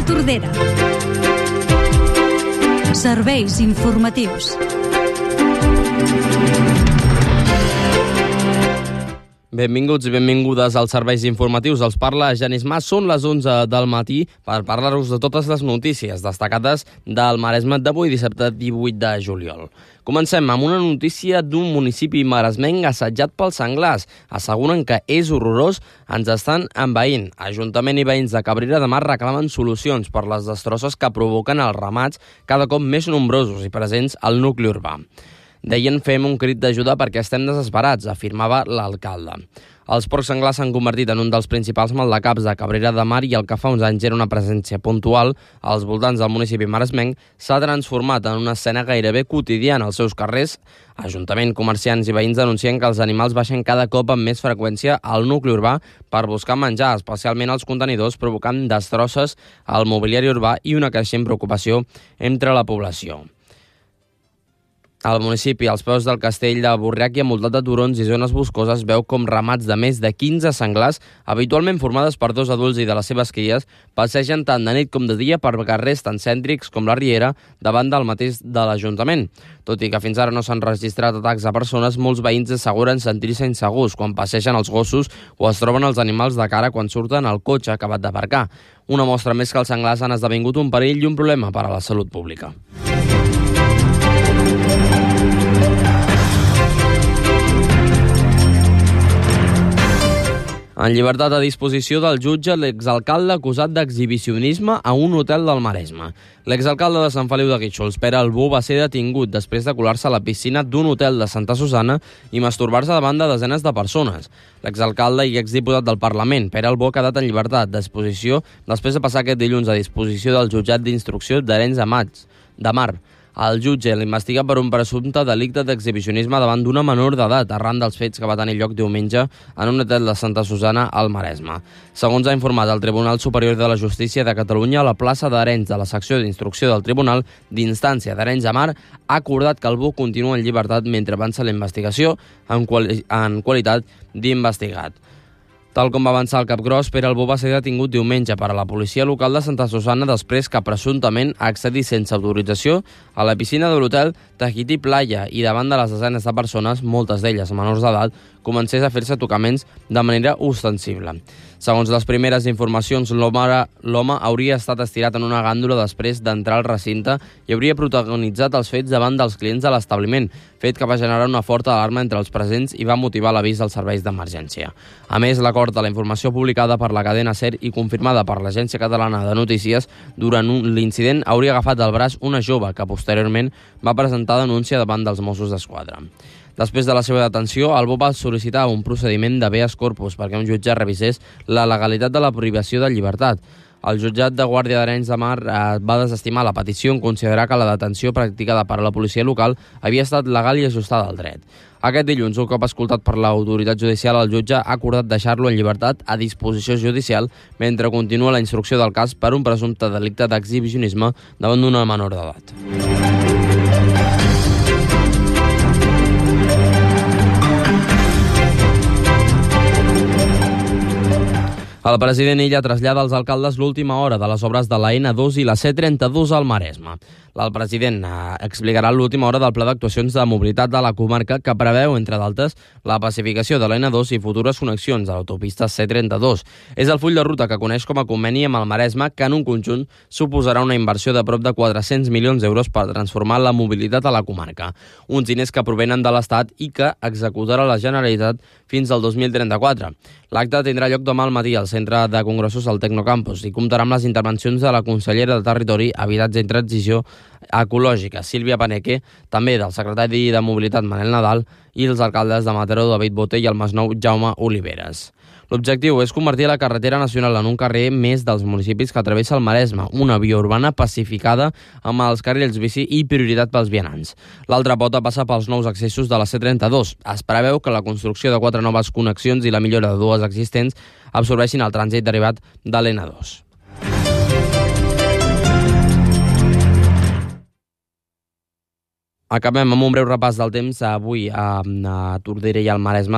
Tordera. Serveis informatius. Benvinguts i benvingudes als serveis informatius. Els parla Genís Mas. Són les 11 del matí per parlar-vos de totes les notícies destacades del Maresme d'avui, dissabte 18 de juliol. Comencem amb una notícia d'un municipi maresmenc assetjat pels senglars. Asseguren que és horrorós, ens estan envaint. Ajuntament i veïns de Cabrera de Mar reclamen solucions per les destrosses que provoquen els ramats cada cop més nombrosos i presents al nucli urbà. Deien fem un crit d'ajuda perquè estem desesperats, afirmava l'alcalde. Els porcs senglars s'han convertit en un dels principals maldecaps de Cabrera de Mar i el que fa uns anys era una presència puntual als voltants del municipi maresmenc s'ha transformat en una escena gairebé quotidiana als seus carrers. Ajuntament, comerciants i veïns denuncien que els animals baixen cada cop amb més freqüència al nucli urbà per buscar menjar, especialment als contenidors, provocant destrosses al mobiliari urbà i una creixent preocupació entre la població. Al municipi, als peus del castell de Borriac i envoltat de turons i zones boscoses, veu com ramats de més de 15 senglars, habitualment formades per 2 adults i de les seves cries, passegen tant de nit com de dia per carrers tan cèntrics com la Riera davant del mateix de l'Ajuntament. Tot i que fins ara no s'han registrat atacs a persones, molts veïns asseguren sentir-se insegurs quan passegen els gossos o es troben els animals de cara quan surten al cotxe acabat d'aparcar. Una mostra més que els senglars han esdevingut un perill i un problema per a la salut pública. En llibertat a disposició del jutge, l'exalcalde acusat d'exhibicionisme a un hotel del Maresme. L'exalcalde de Sant Feliu de Guíxols, Pere Albó, va ser detingut després de colar-se a la piscina d'un hotel de Santa Susana i masturbar-se davant de desenes de persones. L'exalcalde i exdiputat del Parlament, Pere Albó, ha quedat en llibertat d'exposició després de passar aquest dilluns a disposició del jutjat d'instrucció d'Arenys de Mar. El jutge l'investiga per un presumpte delicte d'exhibicionisme davant d'una menor d'edat arran dels fets que va tenir lloc diumenge en un hotel de Santa Susana al Maresme. Segons ha informat el Tribunal Superior de la Justícia de Catalunya, la plaça d'Arenys de la secció d'instrucció del Tribunal d'Instància d'Arenys de Mar ha acordat que Albó continua en llibertat mentre avança la investigació en qualitat d'investigat. Tal com va avançar el capgros, Pere Albó va ser detingut diumenge per a la policia local de Santa Susana després que presumptament ha accedit sense autorització a la piscina de l'hotel Tahiti Playa i davant de les desenes de persones, moltes d'elles menors d'edat, comencés a fer-se tocaments de manera ostensible. Segons les primeres informacions, l'home hauria estat estirat en una gàndola després d'entrar al recinte i hauria protagonitzat els fets davant dels clients de l'establiment, fet que va generar una forta alarma entre els presents i va motivar l'avís dels serveis d'emergència. A més, l'acord de la informació publicada per la cadena SER i confirmada per l'Agència Catalana de Notícies, durant l'incident hauria agafat del braç una jove que posteriorment va presentar denúncia davant dels Mossos d'Esquadra. Després de la seva detenció, Albó va sol·licitar un procediment d'habeas corpus perquè un jutge revisés la legalitat de la privació de llibertat. El jutjat de Guàrdia d'Arenys de Mar va desestimar la petició en considerar que la detenció practicada per la policia local havia estat legal i ajustada al dret. Aquest dilluns, un cop escoltat per l'autoritat judicial, el jutge ha acordat deixar-lo en llibertat a disposició judicial mentre continua la instrucció del cas per un presumpte delicte d'exhibicionisme davant d'una menor d'edat. El president Illa trasllada als alcaldes l'última hora de les obres de la N2 i la C32 al Maresme. El president explicarà l'última hora del pla d'actuacions de mobilitat de la comarca que preveu, entre d'altres, la pacificació de la N2 i futures connexions de l'autopista C32. És el full de ruta que coneix com a conveni amb el Maresme, que en un conjunt suposarà una inversió de prop de 400 milions d'euros per transformar la mobilitat a la comarca. Uns diners que provenen de l'Estat i que executarà la Generalitat fins al 2034. L'acte tindrà lloc demà al matí al Centre de Congressos del Tecnocampus i comptarà amb les intervencions de la consellera de Territori, Habitatge i Transició Ecològica, Sílvia Paneque, també del secretari de Mobilitat, Manel Nadal, i els alcaldes de Mataró, David Botell, i el Masnou, Jaume Oliveres. L'objectiu és convertir la carretera nacional en un carrer més dels municipis que travessa el Maresme, una via urbana pacificada amb els carrils bici i prioritat pels vianants. L'altra pota passa pels nous accessos de la C32. Es preveu que la construcció de 4 noves connexions i la millora de 2 existents absorbeixin el trànsit derivat de l'N2. Acabem amb un breu repàs del temps avui a Tordera i al Maresme.